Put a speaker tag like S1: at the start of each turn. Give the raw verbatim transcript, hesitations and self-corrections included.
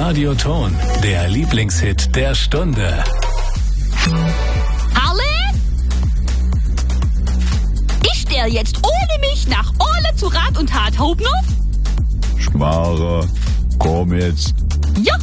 S1: Radioton, der Lieblingshit der Stunde.
S2: Harle? Ich stell jetzt ohne mich nach Ole zu Rat und Tat, Hauptner?
S3: Schmarre, komm jetzt.
S2: Ja.